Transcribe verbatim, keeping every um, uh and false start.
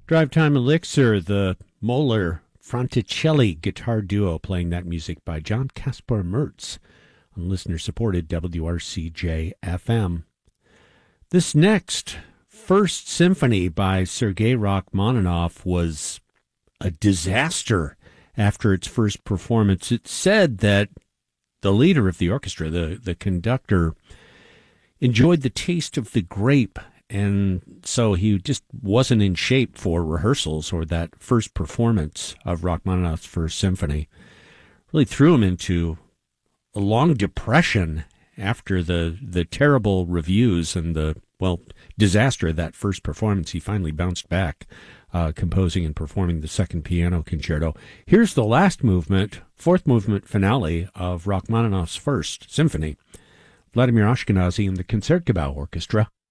Drive Time Elixir, the Moeller Fronticelli guitar duo playing that music by John Kaspar Mertz on listener-supported W R C J F M. This next First Symphony by Sergei Rachmaninoff was a disaster after its first performance. It said that the leader of the orchestra, the, the conductor, enjoyed the taste of the grape, and so he just wasn't in shape for rehearsals or that first performance of Rachmaninoff's First Symphony. Really threw him into a long depression after the, the terrible reviews and the, well, disaster of that first performance. He finally bounced back, uh, composing and performing the second piano concerto. Here's the last movement, fourth movement finale of Rachmaninoff's First Symphony. Vladimir Ashkenazy and the Concertgebouw Orchestra.